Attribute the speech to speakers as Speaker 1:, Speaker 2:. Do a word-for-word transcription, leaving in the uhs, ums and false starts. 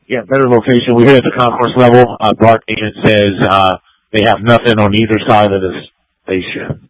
Speaker 1: Yeah, better location. We're here at the concourse level. Uh, Bart Nation says uh, they have nothing on either side of the station.